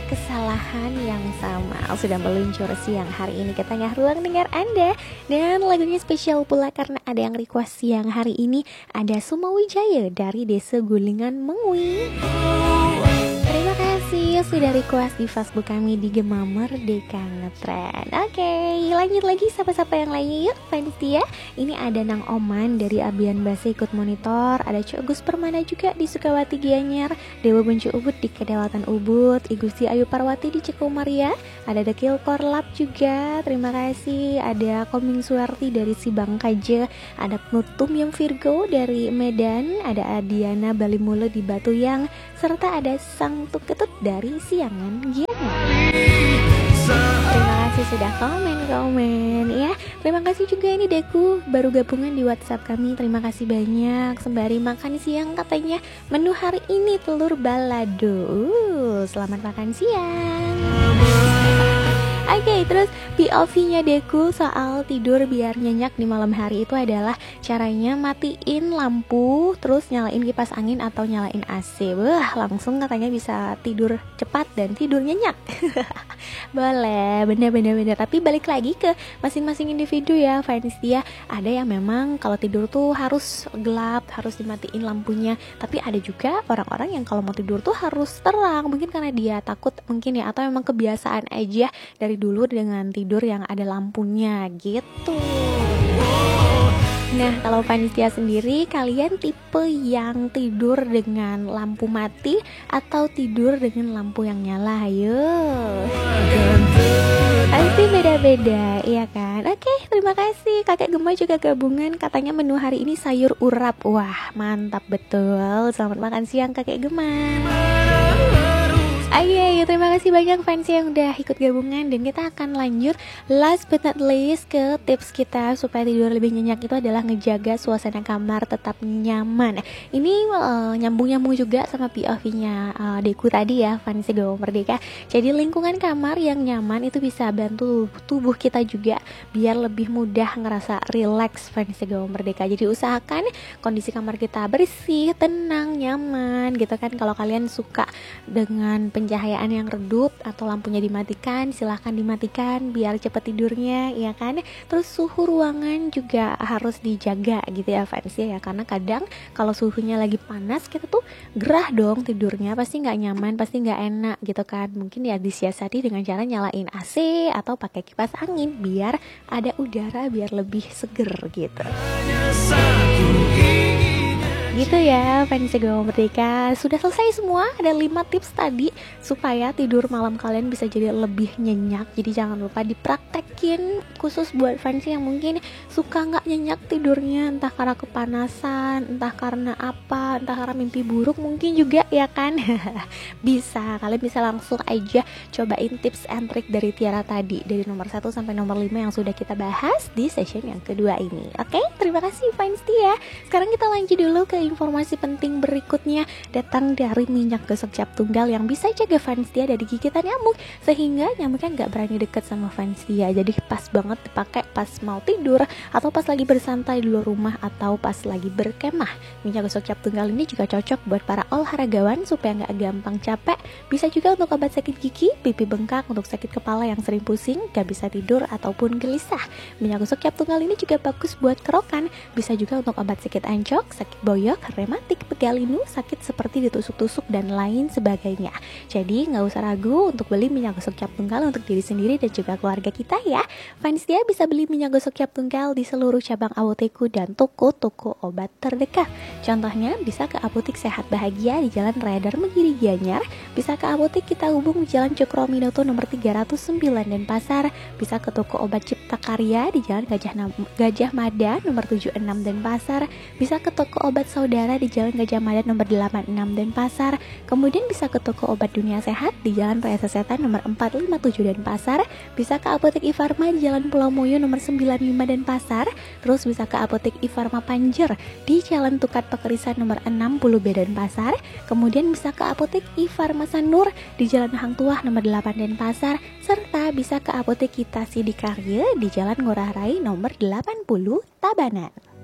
kesalahan yang sama sudah meluncur siang hari ini ke tengah ruang dengar Anda. Dan lagunya spesial pula karena ada yang request siang hari ini. Ada Suma Wijaya dari Desa Gulingan Mengui. Terima kasih sudah request di Facebook kami di Gema Merdeka Ngetren. Oke, lanjut lagi sapa-sapa yang lainnya yuk fans dia. Ini ada Nang Oman dari Abian Base ikut monitor. Ada Cok Gus Permana juga di Sukawati Gianyar. Dewa Bencu Ubud di Kedewatan Ubud. Igusti Ayu Parwati di Cikumaria. Ada Dekil Korlap juga. Terima kasih. Ada Koming Suarti dari Sibangkaja. Ada Nutum yang Virgo dari Medan. Ada Adiana Balimule di Batuyang. Serta ada Sang Tuketut dari Siangan Gianyar. Terima kasih sudah komen ya. Terima kasih juga ini Deku baru gabungan di WhatsApp kami. Terima kasih banyak. Sembari makan siang katanya menu hari ini telur balado. Selamat makan siang. Oke, terus POV-nya Deku soal tidur biar nyenyak di malam hari itu adalah caranya matiin lampu, terus nyalain kipas angin atau nyalain AC. Wah, langsung katanya bisa tidur cepat dan tidur nyenyak. Boleh, bener. Tapi balik lagi ke masing-masing individu ya, fans dia. Ada yang memang kalau tidur tuh harus gelap, harus dimatiin lampunya. Tapi ada juga orang-orang yang kalau mau tidur tuh harus terang. Mungkin karena dia takut mungkin ya, atau memang kebiasaan aja dari dulu dengan tidur yang ada lampunya gitu. Nah, kalau panitia sendiri, kalian tipe yang tidur dengan lampu mati atau tidur dengan lampu yang nyala? Ayo. Pasti beda-beda, iya kan? Oke, terima kasih. Kakek Gema juga gabungan, katanya menu hari ini sayur urap. Wah, mantap betul. Selamat makan siang Kakek Gema. Ayo, terima kasih banyak fans yang udah ikut gabungan. Dan kita akan lanjut last but not least ke tips kita supaya tidur lebih nyenyak itu adalah ngejaga suasana kamar tetap nyaman. Ini nyambung-nyambung juga sama POV-nya Deku tadi ya, fans Gema Merdeka. Jadi lingkungan kamar yang nyaman itu bisa bantu tubuh kita juga biar lebih mudah ngerasa relax, fans Gema Merdeka. Jadi usahakan kondisi kamar kita bersih, tenang, nyaman gitu kan. Kalau kalian suka dengan pencahayaan yang redup atau lampunya dimatikan, silahkan dimatikan biar cepat tidurnya ya kan. Terus suhu ruangan juga harus dijaga gitu ya fans ya, karena kadang kalau suhunya lagi panas kita tuh gerah dong tidurnya, pasti nggak nyaman, pasti nggak enak gitu kan. Mungkin ya disiasati dengan cara nyalain AC atau pakai kipas angin biar ada udara biar lebih seger gitu. Gitu ya fans Gema Merdeka. Sudah selesai semua. Ada 5 tips tadi supaya tidur malam kalian bisa jadi lebih nyenyak. Jadi jangan lupa dipraktekin, khusus buat fans yang mungkin suka gak nyenyak tidurnya, entah karena kepanasan, entah karena apa, entah karena mimpi buruk mungkin juga ya kan. Kalian bisa langsung aja cobain tips and trick dari Tiara tadi, dari nomor 1 sampai nomor 5 yang sudah kita bahas di session yang kedua ini. Oke, terima kasih fans Tia. Sekarang kita lanjut dulu ke informasi penting berikutnya, datang dari minyak gosok cap tunggal yang bisa jaga fans dia dari gigitan nyamuk, sehingga nyamuknya gak berani deket sama fans dia. Jadi pas banget dipakai pas mau tidur atau pas lagi bersantai di luar rumah atau pas lagi berkemah. Minyak gosok cap tunggal ini juga cocok buat para olahragawan supaya gak gampang capek. Bisa juga untuk obat sakit gigi, pipi bengkak, untuk sakit kepala yang sering pusing, gak bisa tidur ataupun gelisah. Minyak gosok cap tunggal ini juga bagus buat kerokan. Bisa juga untuk obat sakit ancok, sakit boyok, rematik, pegal linu, sakit seperti ditusuk-tusuk dan lain sebagainya. Jadi nggak usah ragu untuk beli minyak gosok cap tunggal untuk diri sendiri dan juga keluarga kita ya. Fans dia bisa beli minyak gosok cap tunggal di seluruh cabang apoteku dan toko-toko obat terdekat. Contohnya bisa ke Apotik Sehat Bahagia di Jalan Raya Darmagiri Gianyar, bisa ke Apotik Kita Hubung Jalan Cokroaminoto nomor 309 Denpasar, bisa ke toko obat Cipta Karya di Jalan Gajah Mada nomor 76 Denpasar, bisa ke toko obat Saudara di Jalan Gajah Mada nomor 86 Denpasar. Kemudian bisa ke toko obat Dunia Sehat di Jalan Raya Sesetan nomor 457 Denpasar. Bisa ke Apotek Ifarma di Jalan Pulau Moyo nomor 95 Denpasar. Terus bisa ke Apotek Ifarma Panjer di Jalan Tukat Pekerisan nomor 60B Denpasar. Kemudian bisa ke Apotek Ifarma Sanur di Jalan Hang Tuah nomor 8 Denpasar. Serta bisa ke Apotek Kita Sidikarya di Jalan Ngurah Rai nomor 80 Tabanan.